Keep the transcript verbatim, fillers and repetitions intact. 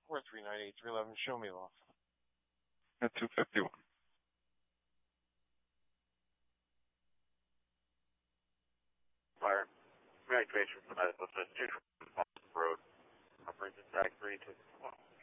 four three nine eight three eleven. Show me love. At two fifty-one. Fire. Evacuation for medical assistance. Road. Operations Act three two one.